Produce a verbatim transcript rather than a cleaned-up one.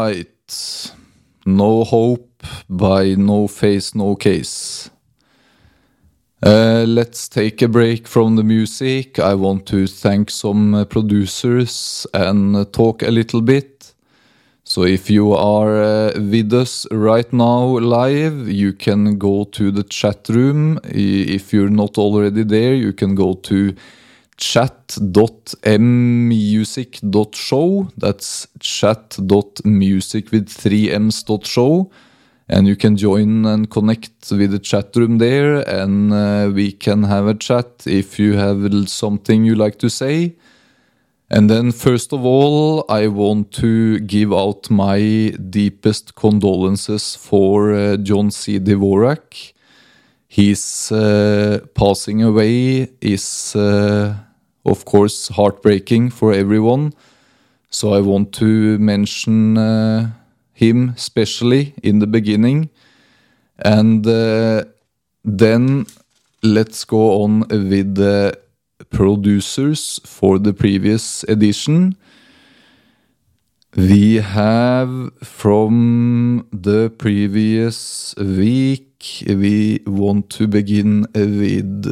right. No Hope by No Face, No Case. Uh, let's take a break from the music. I want to thank some uh, producers and uh, talk a little bit. So if you are uh, with us right now live, you can go to the chat room. If you're not already there, you can go to chat dot m music dot show. That's chat dot music with three m's dot show. And you can join and connect with the chat room there, and uh, we can have a chat if you have something you like to say. And then first of all, I want to give out my deepest condolences for uh, John C. Dvorak. His uh, passing away is, uh, of course, heartbreaking for everyone. So I want to mention uh, him especially in the beginning. And uh, then let's go on with the producers for the previous edition. We have from the previous week, we want to begin with